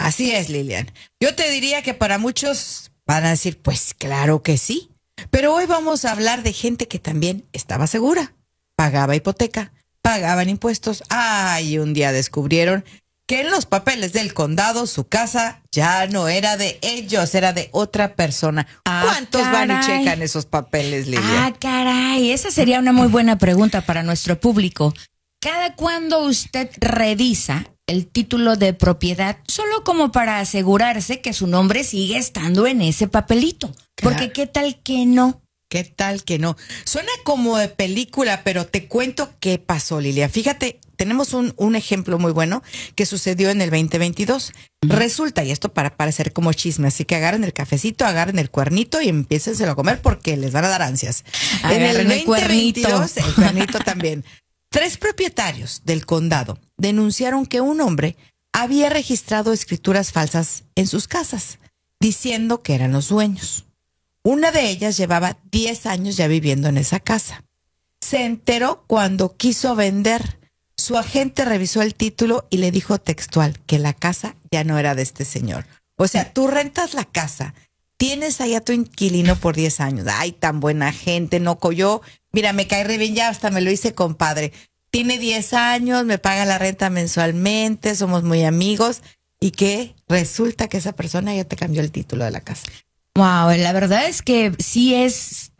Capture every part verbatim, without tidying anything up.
Así es, Lilian. Yo te diría que para muchos van a decir, pues claro que sí. Pero hoy vamos a hablar de gente que también estaba segura. Pagaba hipoteca, pagaban impuestos. Ay, un día descubrieron que en los papeles del condado su casa ya no era de ellos, era de otra persona. Ah, ¿Cuántos caray. van y checan esos papeles, Lilian? Ah, caray, esa sería una muy buena pregunta para nuestro público. ¿Cada cuándo usted revisa el título de propiedad solo como para asegurarse que su nombre sigue estando en ese papelito? Porque ¿qué tal que no? ¿Qué tal que no? Suena como de película, pero te cuento qué pasó, Lilia. Fíjate, tenemos un, un ejemplo muy bueno que sucedió en el veinte veintidós. Uh-huh. Resulta, y esto para parecer como chisme, así que agarren el cafecito, agarren el cuernito y empiécenselo a comer porque les van a dar ansias. Agarren en el el veinte veintidós, cuernito. el cuernito también. Tres propietarios del condado denunciaron que un hombre había registrado escrituras falsas en sus casas, diciendo que eran los dueños. Una de ellas llevaba diez años ya viviendo en esa casa. Se enteró cuando quiso vender. Su agente revisó el título y le dijo textual que la casa ya no era de este señor. O sea, tú rentas la casa, tienes ahí a tu inquilino por diez años. Ay, tan buena gente, no yo. Mira, me cae re bien, ya hasta me lo hice compadre. Tiene diez años, me paga la renta mensualmente, somos muy amigos. Y que resulta que esa persona ya te cambió el título de la casa. Wow, la verdad es que sí es,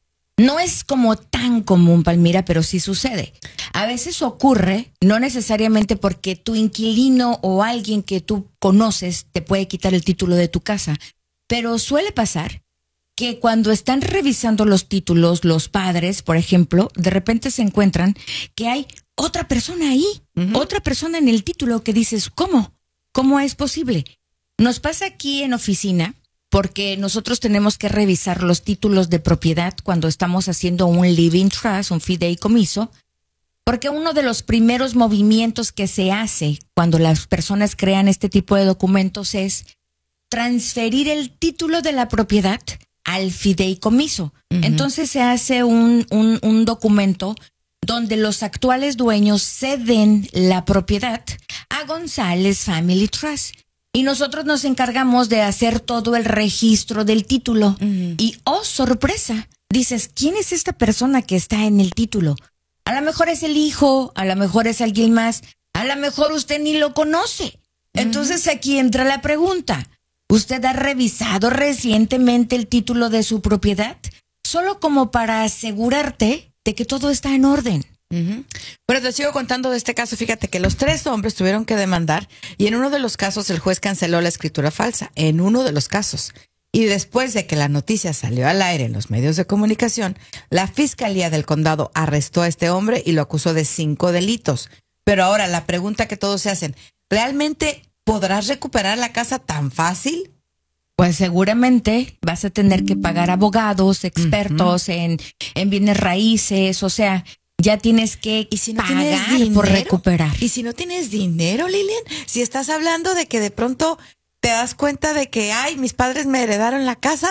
no es como tan común, Palmira, pero sí sucede. A veces ocurre, no necesariamente porque tu inquilino o alguien que tú conoces te puede quitar el título de tu casa, pero suele pasar que cuando están revisando los títulos, los padres, por ejemplo, de repente se encuentran que hay otra persona ahí, uh-huh. otra persona en el título que dices, ¿cómo? ¿Cómo es posible? Nos pasa aquí en oficina, porque nosotros tenemos que revisar los títulos de propiedad cuando estamos haciendo un living trust, un fideicomiso, porque uno de los primeros movimientos que se hace cuando las personas crean este tipo de documentos es transferir el título de la propiedad al fideicomiso. Uh-huh. Entonces se hace un, un, un documento donde los actuales dueños ceden la propiedad a González Family Trust. Y nosotros nos encargamos de hacer todo el registro del título. Uh-huh. Y, oh, sorpresa, dices, ¿quién es esta persona que está en el título? A lo mejor es el hijo, a lo mejor es alguien más, a lo mejor usted ni lo conoce. Uh-huh. Entonces aquí entra la pregunta. ¿Usted ha revisado recientemente el título de su propiedad? Solo como para asegurarte de que todo está en orden. Uh-huh. Bueno, te sigo contando de este caso. Fíjate que los tres hombres tuvieron que demandar y en uno de los casos el juez canceló la escritura falsa, en uno de los casos. Y después de que la noticia salió al aire en los medios de comunicación, la Fiscalía del Condado arrestó a este hombre y lo acusó de cinco delitos. Pero ahora la pregunta que todos se hacen, ¿realmente podrás recuperar la casa tan fácil? Pues seguramente vas a tener que pagar abogados, expertos uh-huh. en, en bienes raíces, o sea... Ya tienes que ¿Y si no pagar tienes dinero? Por recuperar. ¿Y si no tienes dinero, Lilian? Si estás hablando de que de pronto te das cuenta de que, ay, mis padres me heredaron la casa,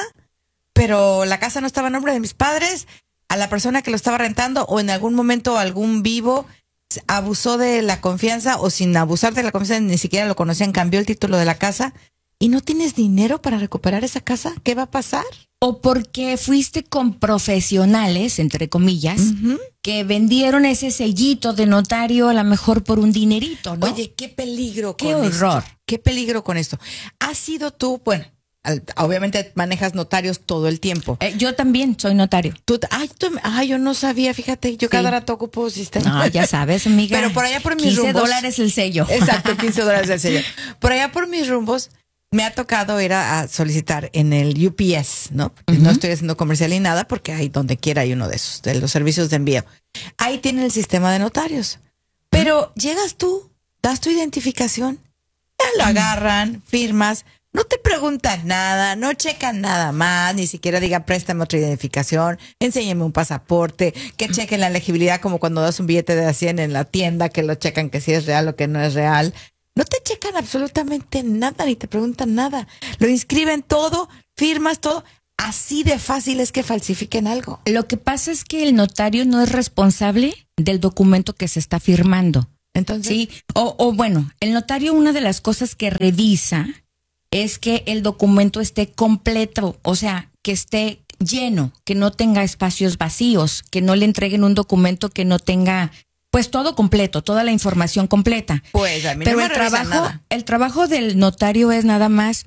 pero la casa no estaba a nombre de mis padres, a la persona que lo estaba rentando o en algún momento algún vivo abusó de la confianza o sin abusar de la confianza ni siquiera lo conocían, cambió el título de la casa y no tienes dinero para recuperar esa casa, ¿qué va a pasar? O porque fuiste con profesionales, entre comillas, uh-huh. que vendieron ese sellito de notario a lo mejor por un dinerito, ¿no? Oye, qué peligro con qué horror. esto. Qué peligro con esto. ¿Has sido tú, bueno, al, obviamente manejas notarios todo el tiempo? Eh, yo también soy notario. ¿Tú, ay, tú, ay, yo no sabía, fíjate, yo sí. cada rato ocupo sistema. No, ya sabes, amiga. Pero por allá por mis quince rumbos. dólares el sello. Exacto, quince dólares el sello. Por allá por mis rumbos. Me ha tocado ir a, a solicitar en el U P S, ¿no? Uh-huh. No estoy haciendo comercial ni nada porque hay donde quiera hay uno de esos, de los servicios de envío. Ahí tienen el sistema de notarios. Pero uh-huh. llegas tú, das tu identificación, ya lo agarran, firmas, no te preguntan nada, no checan nada más, ni siquiera diga préstame otra identificación, enséñame un pasaporte, que chequen la legibilidad como cuando das un billete de cien en la tienda, que lo checan que si es real o que no es real. No te checan absolutamente nada, ni te preguntan nada. Lo inscriben todo, firmas todo. Así de fácil es que falsifiquen algo. Lo que pasa es que el notario no es responsable del documento que se está firmando. Entonces, sí, o, o bueno, el notario, una de las cosas que revisa es que el documento esté completo, o sea, que esté lleno, que no tenga espacios vacíos, que no le entreguen un documento que no tenga, pues todo completo, toda la información completa. Pues a mí Pero no me el revisan trabajo, nada. el trabajo del notario es nada más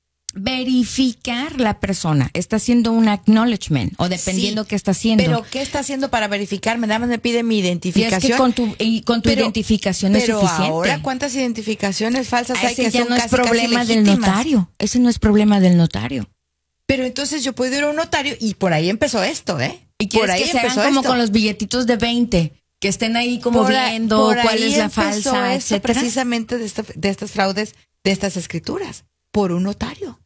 verificar la persona. Está haciendo un acknowledgement o dependiendo Sí, qué está haciendo. Pero ¿qué está haciendo para verificarme? Nada más me pide mi Y es identificación. que con tu, y con tu Pero- identificación es Pero suficiente. ahora, ¿cuántas identificaciones falsas hay Ese que ya son no es casi, casi problema del legítimas? notario. Ese no es problema del notario. Pero entonces yo puedo ir a un notario y por ahí empezó esto, ¿eh? Y por quieres ahí que se hagan empezó como esto. con los billetitos de veinte, que estén ahí como Por a- viendo por cuál ahí es la empezó falsa, esto etcétera. precisamente de, esta- de estas fraudes, de estas escrituras, por un notario.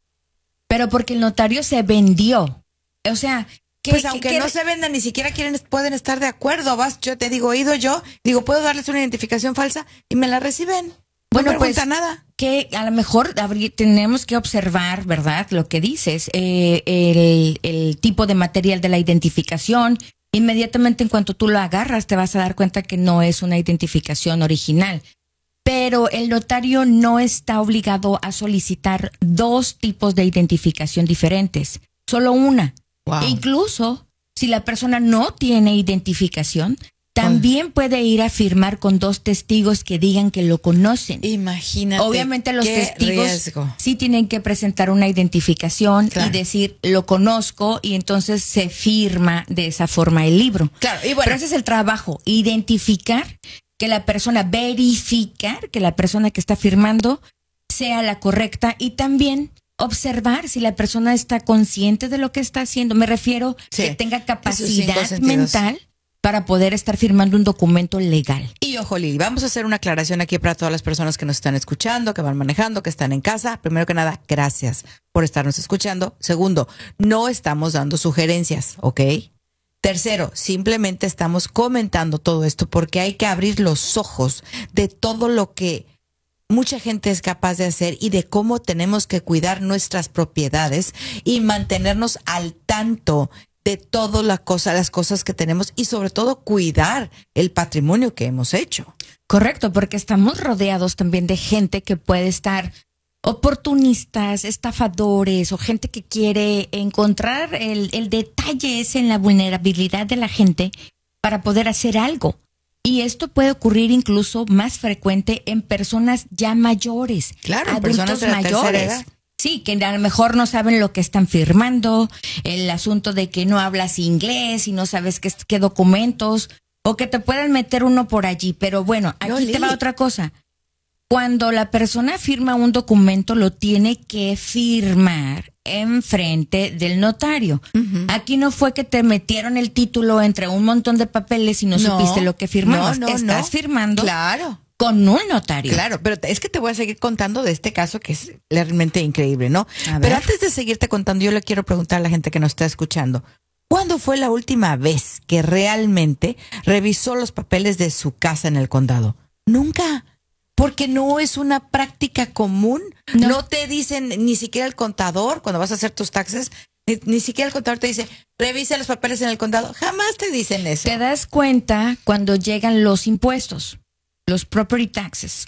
Pero porque el notario se vendió. O sea, que, Pues que- aunque que- no se vendan, ni siquiera quieren, pueden estar de acuerdo. Vas, yo te digo, he ido yo, digo, puedo darles una identificación falsa y me la reciben. No Bueno, me pues preguntan nada. que a lo mejor habría- tenemos que observar, ¿verdad? Lo que dices, eh, el, el tipo de material de la identificación. Inmediatamente en cuanto tú lo agarras, te vas a dar cuenta que no es una identificación original. Pero el notario no está obligado a solicitar dos tipos de identificación diferentes, solo una. Wow. E incluso si la persona no tiene identificación, también puede ir a firmar con dos testigos que digan que lo conocen. Imagínate. Obviamente los qué testigos riesgo. sí tienen que presentar una identificación Claro. y decir lo conozco, y entonces se firma de esa forma el libro. Claro, y bueno. Pero ese es el trabajo, identificar que la persona, verificar que la persona que está firmando sea la correcta, y también observar si la persona está consciente de lo que está haciendo. Me refiero Sí, que tenga en sus cinco capacidad sentidos. mental para poder estar firmando un documento legal. Y ojo, Lili, vamos a hacer una aclaración aquí para todas las personas que nos están escuchando, que van manejando, que están en casa. Primero que nada, gracias por estarnos escuchando. Segundo, no estamos dando sugerencias, ¿ok? Tercero, simplemente estamos comentando todo esto porque hay que abrir los ojos de todo lo que mucha gente es capaz de hacer y de cómo tenemos que cuidar nuestras propiedades y mantenernos al tanto de todas las cosas, las cosas que tenemos, y sobre todo cuidar el patrimonio que hemos hecho. Correcto, porque estamos rodeados también de gente que puede estar oportunistas, estafadores o gente que quiere encontrar el, el detalle ese en la vulnerabilidad de la gente para poder hacer algo. Y esto puede ocurrir incluso más frecuente en personas ya mayores, Claro, en adultos personas de la tercera mayores. edad. Sí, que a lo mejor no saben lo que están firmando, el asunto de que no hablas inglés y no sabes qué, qué documentos, o que te puedan meter uno por allí. Pero bueno, aquí No, te Lili. va otra cosa. Cuando la persona firma un documento, lo tiene que firmar enfrente del notario. Ujú. Aquí no fue que te metieron el título entre un montón de papeles y no, No, supiste lo que firmabas. no, no, Estás no. firmando Claro. con un notario. Claro, pero es que te voy a seguir contando de este caso que es realmente increíble, ¿no? A ver. Pero antes de seguirte contando, yo le quiero preguntar a la gente que nos está escuchando, ¿cuándo fue la última vez que realmente revisó los papeles de su casa en el condado? Nunca, porque no es una práctica común. No. No, te dicen ni siquiera el contador cuando vas a hacer tus taxes, ni, ni siquiera el contador te dice, revisa los papeles en el condado. Jamás te dicen eso. Te das cuenta cuando llegan los impuestos, los property taxes.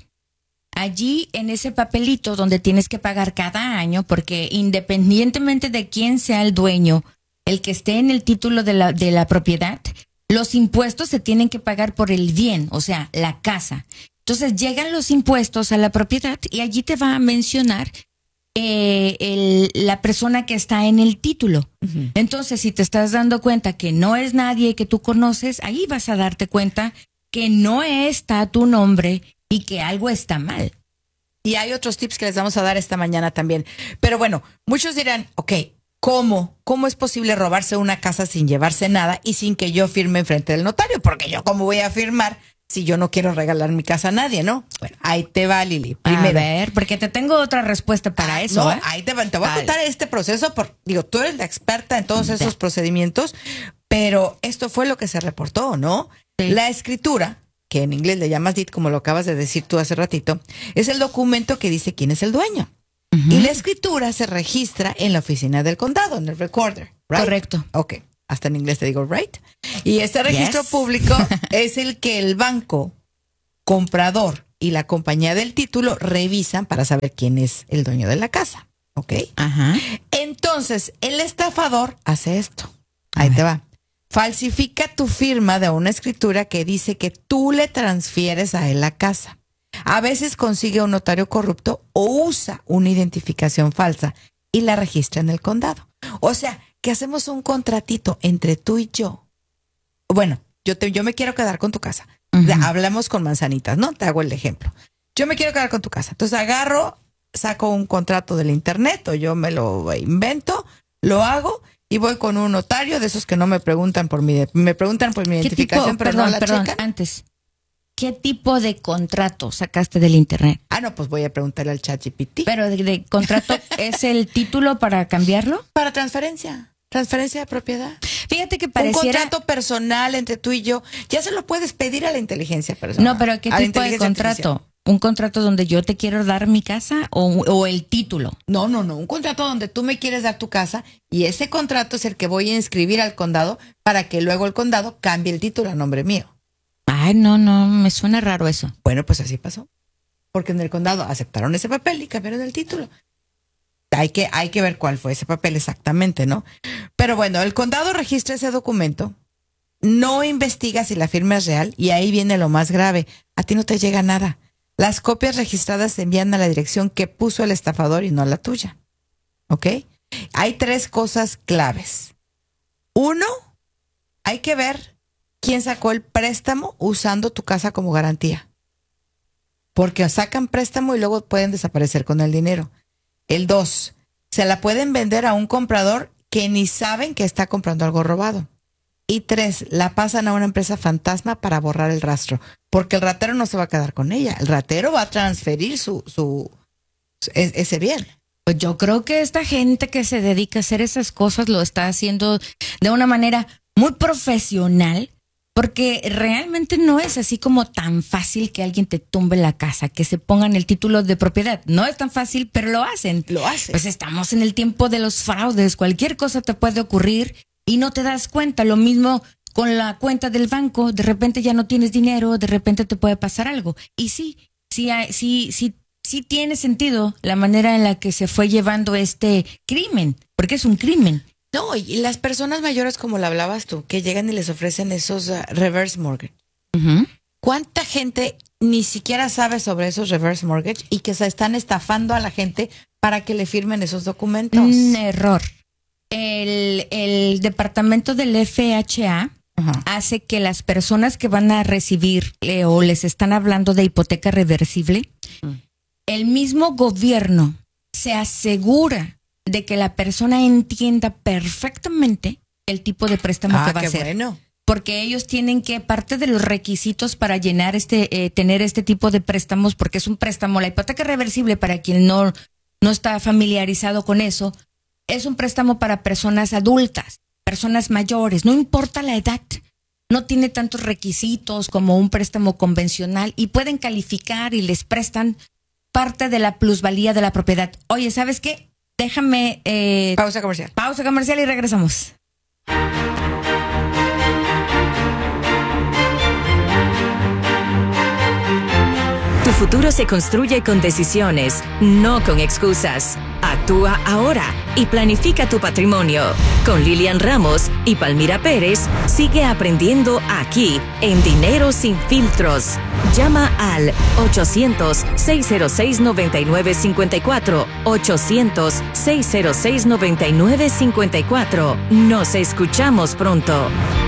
Allí en ese papelito donde tienes que pagar cada año, porque independientemente de quién sea el dueño, el que esté en el título de la, de la propiedad, los impuestos se tienen que pagar por el bien, o sea, la casa. Entonces llegan los impuestos a la propiedad y allí te va a mencionar eh, el, la persona que está en el título. Ujú. Entonces, si te estás dando cuenta que no es nadie que tú conoces, ahí vas a darte cuenta que no está tu nombre y que algo está mal. Y hay otros tips que les vamos a dar esta mañana también. Pero bueno, muchos dirán, ok, ¿cómo? ¿Cómo es posible robarse una casa sin llevarse nada y sin que yo firme enfrente del notario? Porque yo, ¿cómo voy a firmar si yo no quiero regalar mi casa a nadie, no? Bueno, ahí te va, Lili. Primero. A ver, porque te tengo otra respuesta para Ah, eso. No, ¿eh? ahí te, va, te voy a Vale. contar este proceso. Por, digo, tú eres la experta en todos Ya. esos procedimientos, pero esto fue lo que se reportó, ¿no? Sí. La escritura, que en inglés le llamas deed, como lo acabas de decir tú hace ratito, es el documento que dice quién es el dueño. Ujú. Y la escritura se registra en la oficina del condado, en el recorder. Right? Correcto. Ok, hasta en inglés te digo right. Y este registro Yes. público es el que el banco comprador y la compañía del título revisan para saber quién es el dueño de la casa. ¿Ok? Ajá. Entonces, el estafador hace esto. Ahí te va. Falsifica tu firma de una escritura que dice que tú le transfieres a él la casa. A veces consigue un notario corrupto o usa una identificación falsa y la registra en el condado. O sea, que hacemos un contratito entre tú y yo. Bueno, yo, te, yo me quiero quedar con tu casa. Uh-huh. Hablamos con manzanitas, ¿no? Te hago el ejemplo. Yo me quiero quedar con tu casa. Entonces agarro, saco un contrato del internet o yo me lo invento, lo hago y voy con un notario de esos que no me preguntan por mi, me preguntan por mi identificación, tipo? pero perdón, no la perdón, checan. Antes, ¿qué tipo de contrato sacaste del internet? Ah, no, pues voy a preguntarle al ChatGPT. Pero de, de contrato, ¿es el título para cambiarlo? Para transferencia, transferencia de propiedad. Fíjate que pareciera... Un contrato personal entre tú y yo, ya se lo puedes pedir a la inteligencia personal. No, pero ¿qué tipo de contrato? Artificial. ¿Un contrato donde yo te quiero dar mi casa o, o el título? No, no, no, un contrato donde tú me quieres dar tu casa y ese contrato es el que voy a inscribir al condado para que luego el condado cambie el título a nombre mío. Ay, no, no, me suena raro eso. Bueno, pues así pasó. Porque en el condado aceptaron ese papel y cambiaron el título. Hay que, hay que ver cuál fue ese papel exactamente, ¿no? Pero bueno, el condado registra ese documento, no investiga si la firma es real y ahí viene lo más grave. A ti no te llega nada. Las copias registradas se envían a la dirección que puso el estafador y no a la tuya. ¿Ok? Hay tres cosas claves. Uno, hay que ver quién sacó el préstamo usando tu casa como garantía. Porque sacan préstamo y luego pueden desaparecer con el dinero. El dos, se la pueden vender a un comprador que ni saben que está comprando algo robado. Y tres, la pasan a una empresa fantasma para borrar el rastro. Porque el ratero no se va a quedar con ella. El ratero va a transferir su, su, su ese bien. Pues yo creo que esta gente que se dedica a hacer esas cosas lo está haciendo de una manera muy profesional, porque realmente no es así como tan fácil que alguien te tumbe la casa, que se pongan el título de propiedad. No es tan fácil, pero lo hacen. Lo hacen. Pues estamos en el tiempo de los fraudes. Cualquier cosa te puede ocurrir y no te das cuenta. Lo mismo con la cuenta del banco. De repente ya no tienes dinero, de repente te puede pasar algo. Y sí, sí, sí, sí, sí tiene sentido la manera en la que se fue llevando este crimen, porque es un crimen. No, y las personas mayores, como la hablabas tú, que llegan y les ofrecen esos uh, reverse mortgage. Uh-huh. ¿Cuánta gente ni siquiera sabe sobre esos reverse mortgage y que se están estafando a la gente para que le firmen esos documentos? Un error. El, el departamento del F H A uh-huh. hace que las personas que van a recibir eh, o les están hablando de hipoteca reversible, uh-huh. el mismo gobierno se asegura de que la persona entienda perfectamente el tipo de préstamo ah, que va a hacer. Bueno. Porque ellos tienen que, parte de los requisitos para llenar este, eh, tener este tipo de préstamos, porque es un préstamo, la hipoteca reversible, para quien no, no está familiarizado con eso, es un préstamo para personas adultas, personas mayores, no importa la edad. No tiene tantos requisitos como un préstamo convencional y pueden calificar y les prestan parte de la plusvalía de la propiedad. Oye, ¿sabes qué? Déjame... Eh, pausa comercial. Pausa comercial y regresamos. Tu futuro se construye con decisiones, no con excusas. Actúa ahora y planifica tu patrimonio. Con Lilian Ramos y Palmira Pérez, sigue aprendiendo aquí en Dinero Sin Filtros. Llama al ochocientos, seis cero seis, nueve nueve cinco cuatro, ochocientos, seis cero seis, nueve nueve cinco cuatro. Nos escuchamos pronto.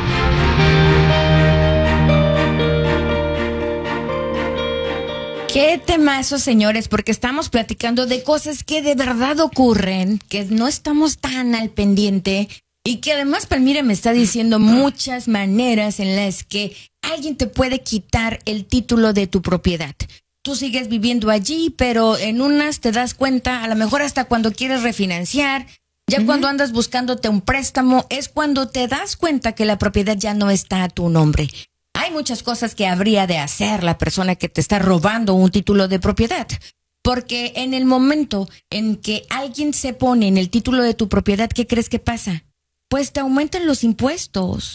Qué temazo, señores, porque estamos platicando de cosas que de verdad ocurren, que no estamos tan al pendiente y que además Palmira me está diciendo muchas maneras en las que alguien te puede quitar el título de tu propiedad. Tú sigues viviendo allí, pero en unas te das cuenta, a lo mejor hasta cuando quieres refinanciar, ya uh-huh. cuando andas buscándote un préstamo, es cuando te das cuenta que la propiedad ya no está a tu nombre. Hay muchas cosas que habría de hacer la persona que te está robando un título de propiedad. Porque en el momento en que alguien se pone en el título de tu propiedad, ¿qué crees que pasa? Pues te aumentan los impuestos.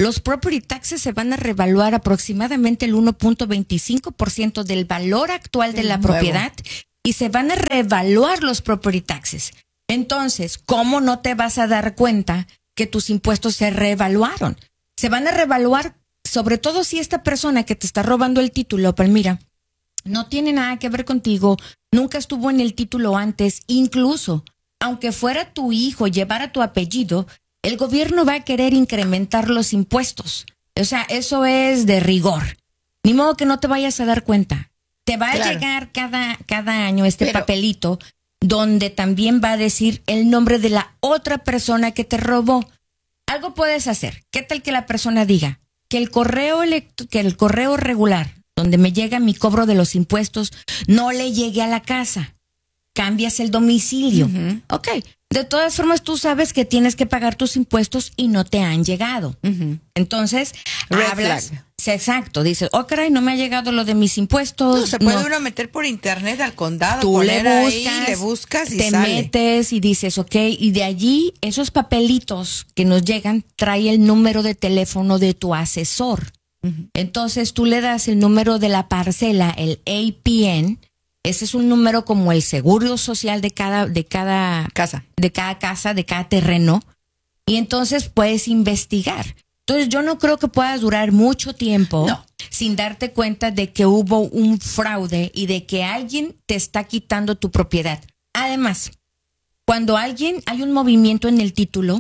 los property taxes se van a revaluar aproximadamente el uno punto veinticinco por ciento del valor actual de la Nuevo. propiedad y se van a revaluar los property taxes. Entonces, ¿cómo no te vas a dar cuenta que tus impuestos se revaluaron? Se van a revaluar, sobre todo si esta persona que te está robando el título, Palmira, no tiene nada que ver contigo, nunca estuvo en el título antes, incluso aunque fuera tu hijo, llevara tu apellido, el gobierno va a querer incrementar los impuestos. O sea, eso es de rigor. Ni modo que no te vayas a dar cuenta. Te va Claro. a llegar cada, cada año este Pero- papelito donde también va a decir el nombre de la otra persona que te robó. Algo puedes hacer. ¿Qué tal que la persona diga que el correo elect- que el correo regular donde me llega mi cobro de los impuestos no le llegue a la casa? Cambias el domicilio. Ujú. Ok. De todas formas, tú sabes que tienes que pagar tus impuestos y no te han llegado. Ujú. Entonces, Red hablas. flag. Sí, exacto. Dices, oh, caray, no me ha llegado lo de mis impuestos. No, se puede no. uno meter por internet al condado, Tú le poner buscas, ahí, le buscas y te sale. metes y dices, ok, y de allí esos papelitos que nos llegan trae el número de teléfono de tu asesor. Ujú. Entonces tú le das el número de la parcela, el A P N. Ese es un número como el seguro social de cada, de cada Casa. de cada casa, de cada terreno, y entonces puedes investigar. Entonces yo no creo que puedas durar mucho tiempo No. sin darte cuenta de que hubo un fraude y de que alguien te está quitando tu propiedad. Además, cuando alguien, hay un movimiento en el título,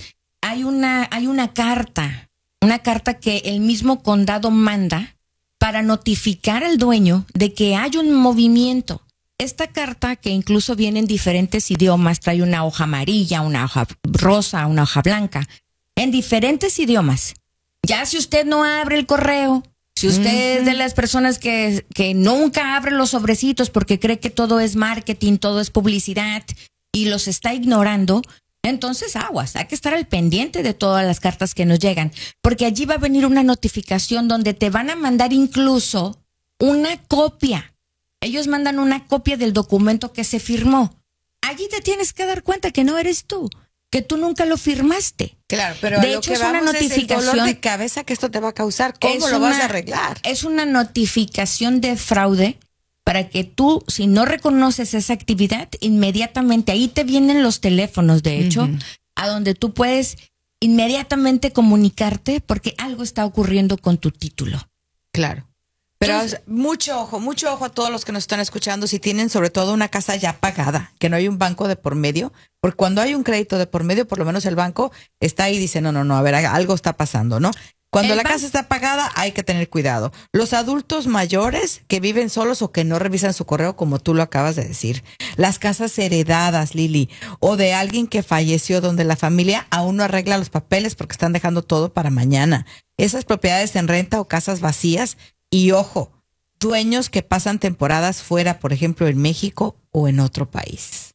hay una, hay una carta, una carta que el mismo condado manda para notificar al dueño de que hay un movimiento. Esta carta, que incluso viene en diferentes idiomas, trae una hoja amarilla, una hoja rosa, una hoja blanca, en diferentes idiomas. Ya si usted no abre el correo, si usted es de las personas que, que nunca abre los sobrecitos porque cree que todo es marketing, todo es publicidad y los está ignorando, entonces aguas, hay que estar al pendiente de todas las cartas que nos llegan, porque allí va a venir una notificación donde te van a mandar incluso una copia. Ellos mandan una copia del documento que se firmó. Allí te tienes que dar cuenta que no eres tú, que tú nunca lo firmaste. Claro, pero De a lo hecho, que es una vamos es el dolor notificación- de cabeza que esto te va a causar. ¿Cómo Es lo vas una- a arreglar? Es una notificación de fraude para que tú, si no reconoces esa actividad, inmediatamente ahí te vienen los teléfonos, de hecho, Ujú. a donde tú puedes inmediatamente comunicarte porque algo está ocurriendo con tu título. Claro. Pero Entonces- o sea, mucho ojo, mucho ojo a todos los que nos están escuchando si tienen sobre todo una casa ya pagada, que no hay un banco de por medio, porque cuando hay un crédito de por medio, por lo menos el banco está ahí y dice, no, no, no, a ver, algo está pasando, ¿no? Cuando El la ban- casa está pagada, hay que tener cuidado. Los adultos mayores que viven solos o que no revisan su correo, como tú lo acabas de decir. Las casas heredadas, Lili, o de alguien que falleció donde la familia aún no arregla los papeles porque están dejando todo para mañana. Esas propiedades en renta o casas vacías. Y ojo, dueños que pasan temporadas fuera, por ejemplo, en México o en otro país.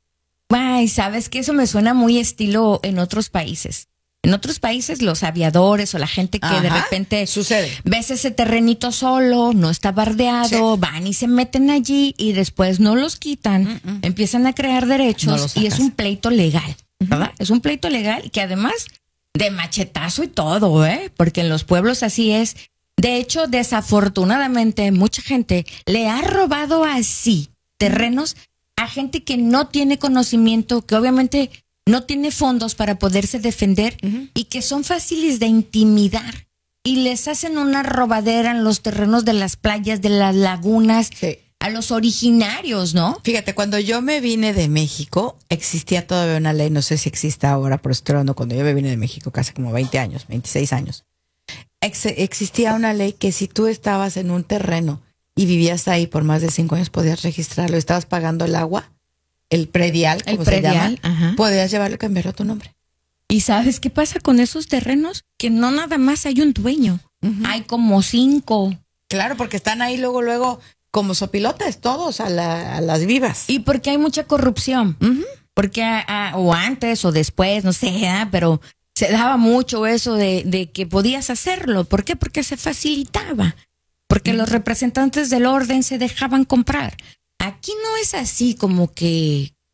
Ay, sabes que eso me suena muy estilo en otros países. En otros países los aviadores o la gente que de Ajá, repente sucede. ves ese terrenito solo, no está bardeado, Sí. van y se meten allí y después no los quitan, Mm, mm. empiezan a crear derechos No los y es sacas. un pleito legal, ¿verdad? Es un pleito legal y que además de machetazo y todo, ¿eh? Porque en los pueblos así es. De hecho, desafortunadamente, mucha gente le ha robado así terrenos a gente que no tiene conocimiento, que obviamente no tiene fondos para poderse defender Ujú. y que son fáciles de intimidar. Y les hacen una robadera en los terrenos de las playas, de las lagunas, Sí. a los originarios, ¿no? Fíjate, cuando yo me vine de México, existía todavía una ley, no sé si existe ahora, pero estoy hablando cuando yo me vine de México, casi como veinte años, veintiséis años. Ex- existía una ley que si tú estabas en un terreno y vivías ahí por más de cinco años, podías registrarlo, estabas pagando el agua, el predial, El como predial, se llama, ajá. podías llevarlo y cambiarlo a tu nombre. ¿Y sabes qué pasa con esos terrenos? Que no nada más hay un dueño, hay como cinco. Claro, porque están ahí luego, luego, como sopilotes, todos a, la- a las vivas. Y porque hay mucha corrupción. Ujú. Porque a- a- o antes o después, no sé, ¿ah? Pero se daba mucho eso de, de que podías hacerlo. ¿Por qué? Porque se facilitaba. Porque los representantes del orden se dejaban comprar. Aquí no es así como que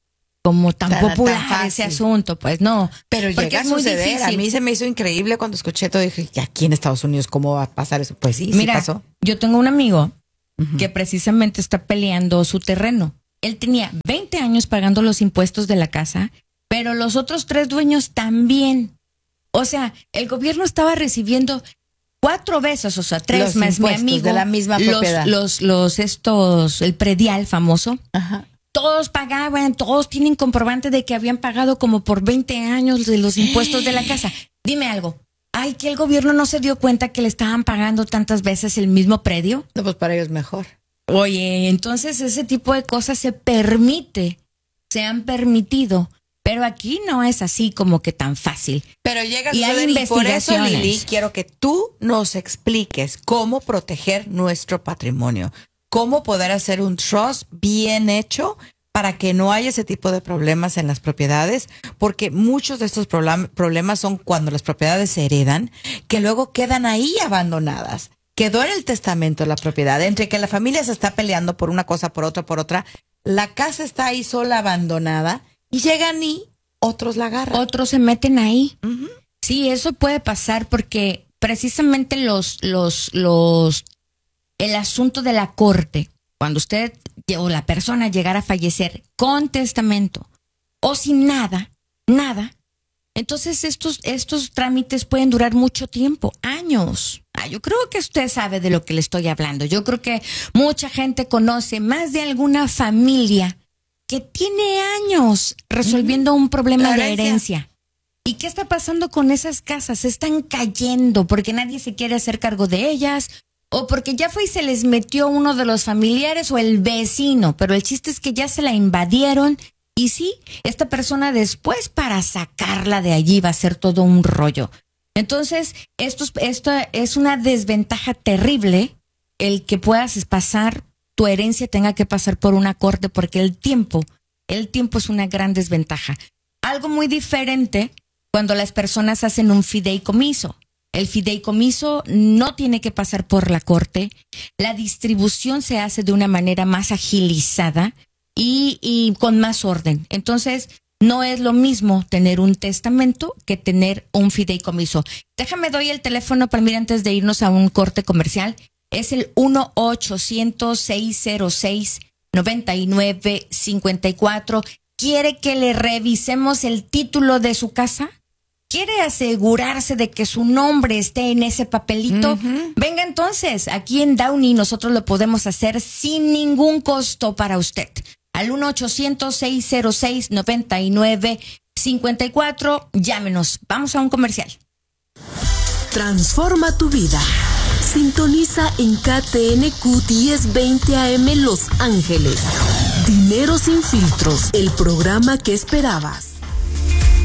como tan, Tan- popular tan ese fácil. asunto, pues no. Pero porque llega a es muy suceder. A difícil. mí se me hizo increíble cuando escuché todo. Dije, ¿y aquí en Estados Unidos cómo va a pasar eso? Pues sí, Mira, sí pasó. yo tengo un amigo que precisamente está peleando su terreno. Él tenía veinte años pagando los impuestos de la casa, pero los otros tres dueños también. O sea, el gobierno estaba recibiendo cuatro veces, o sea, tres Los más mi impuestos amigo. de la misma los, propiedad. Los, los, estos, el predial famoso. Ajá. Todos pagaban, todos tienen comprobante de que habían pagado como por veinte años de los impuestos de la casa. Dime algo. Ay, que el gobierno no se dio cuenta que le estaban pagando tantas veces el mismo predio. No, pues para ellos mejor. Oye, entonces ese tipo de cosas se permite, se han permitido, pero aquí no es así como que tan fácil. Pero llega a Y hay suceder, y por eso, investigaciones. Lili, quiero que tú nos expliques cómo proteger nuestro patrimonio, cómo poder hacer un trust bien hecho para que no haya ese tipo de problemas en las propiedades, porque muchos de estos problem- problemas son cuando las propiedades se heredan, que luego quedan ahí abandonadas. Quedó en el testamento la propiedad, entre que la familia se está peleando por una cosa, por otra, por otra, la casa está ahí sola, abandonada, y llegan y otros la agarran. Otros se meten ahí. Ujú. Sí, eso puede pasar porque precisamente los, los, los, el asunto de la corte, cuando usted o la persona llegara a fallecer con testamento o sin nada, nada, entonces estos, estos trámites pueden durar mucho tiempo, años. Ah, yo creo que usted sabe de lo que le estoy hablando. Yo creo que mucha gente conoce más de alguna familia que tiene años resolviendo un problema La de herencia. herencia. ¿Y qué está pasando con esas casas? Se están cayendo porque nadie se quiere hacer cargo de ellas o porque ya fue y se les metió uno de los familiares o el vecino, pero el chiste es que ya se la invadieron y sí, esta persona después para sacarla de allí va a ser todo un rollo. Entonces, esto, es- esto es una desventaja terrible el que puedas pasar, tu herencia tenga que pasar por una corte porque el tiempo, el tiempo es una gran desventaja. Algo muy diferente cuando las personas hacen un fideicomiso. El fideicomiso no tiene que pasar por la corte. La distribución se hace de una manera más agilizada y, y con más orden. Entonces, no es lo mismo tener un testamento que tener un fideicomiso. Déjame doy el teléfono para mí antes de irnos a un corte comercial. Es el uno ochocientos, seiscientos seis, noventa y nueve cincuenta y cuatro. ¿Quiere que le revisemos el título de su casa? ¿Quiere asegurarse de que su nombre esté en ese papelito? Ujú. Venga entonces, aquí en Downey nosotros lo podemos hacer sin ningún costo para usted. Al uno ochocientos, seiscientos seis, noventa y nueve cincuenta y cuatro, llámenos. Vamos a un comercial. Transforma tu vida. Sintoniza en K T N Q diez veinte A M Los Ángeles. Dinero sin filtros, el programa que esperabas.